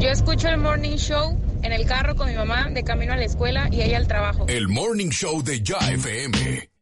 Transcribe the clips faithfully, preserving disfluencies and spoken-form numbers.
Yo escucho el Morning Show en el carro con mi mamá de camino a la escuela y ella al trabajo. El Morning Show de Ya F M.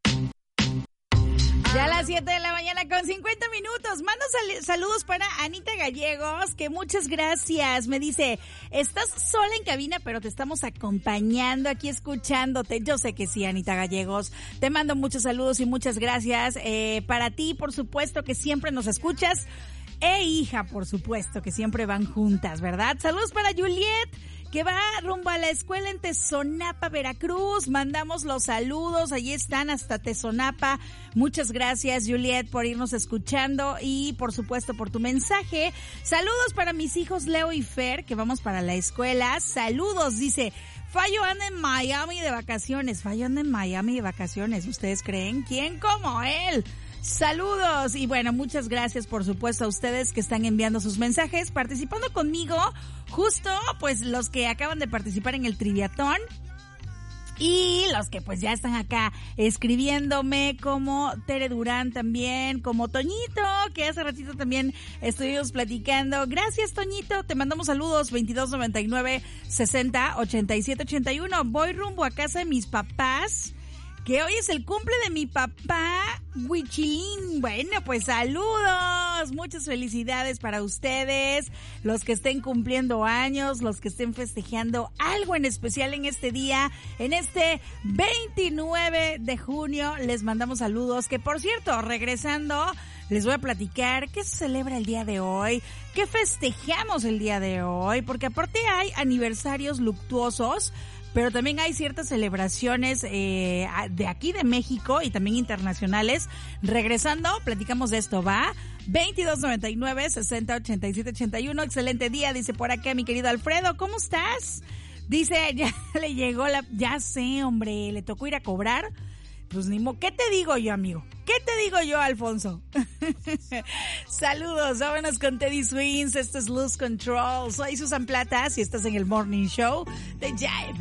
Ya a las siete de la mañana con cincuenta minutos. Mando sal- saludos para Anita Gallegos, que muchas gracias. Me dice, estás sola en cabina, pero te estamos acompañando aquí escuchándote. Yo sé que sí, Anita Gallegos. Te mando muchos saludos y muchas gracias. Eh, para ti, por supuesto, que siempre nos escuchas. E hija, por supuesto, que siempre van juntas, ¿verdad? Saludos para Juliet, que va rumbo a la escuela en Tezonapa, Veracruz. Mandamos los saludos, allí están hasta Tezonapa. Muchas gracias, Juliet, por irnos escuchando y, por supuesto, por tu mensaje. Saludos para mis hijos Leo y Fer, que vamos para la escuela. Saludos, dice, Fallo anda en Miami de vacaciones. Fallo anda en Miami de vacaciones, ¿ustedes creen? ¿Quién como él? Saludos y bueno, muchas gracias por supuesto a ustedes que están enviando sus mensajes, participando conmigo, justo pues los que acaban de participar en el triviatón y los que pues ya están acá escribiéndome, como Tere Durán también, como Toñito, que hace ratito también estuvimos platicando. Gracias, Toñito, te mandamos saludos. Veintidós noventa y nueve sesenta ochenta y siete ochenta y uno. Voy rumbo a casa de mis papás, que hoy es el cumple de mi papá, Huichilín. Bueno, pues saludos, muchas felicidades para ustedes, los que estén cumpliendo años, los que estén festejando algo en especial en este día, en este veintinueve de junio, les mandamos saludos, que por cierto, regresando, les voy a platicar qué se celebra el día de hoy, qué festejamos el día de hoy, porque aparte hay aniversarios luctuosos, pero también hay ciertas celebraciones eh, de aquí de México y también internacionales. Regresando, platicamos de esto, ¿va? veintidós noventa y nueve sesenta ochenta y siete ochenta y uno. Excelente día, dice por acá mi querido Alfredo. ¿Cómo estás? Dice, ya le llegó la... Ya sé, hombre, le tocó ir a cobrar. Pues ni mo... ¿Qué te digo yo, amigo? ¿Qué te digo yo, Alfonso? Saludos, vámonos con Teddy Swings. Esto es Lose Control. Soy Susan Plata, si estás en el Morning Show de Jive.